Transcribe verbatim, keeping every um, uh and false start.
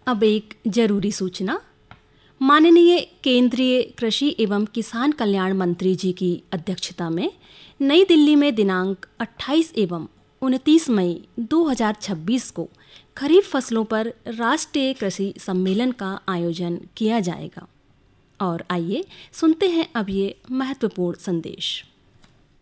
अब एक जरूरी सूचना। माननीय केंद्रीय कृषि एवं किसान कल्याण मंत्री जी की अध्यक्षता में नई दिल्ली में दिनांक अट्ठाईस एवं उनतीस मई दो हज़ार छब्बीस को खरीफ फसलों पर राष्ट्रीय कृषि सम्मेलन का आयोजन किया जाएगा। और आइए सुनते हैं अब ये महत्वपूर्ण संदेश।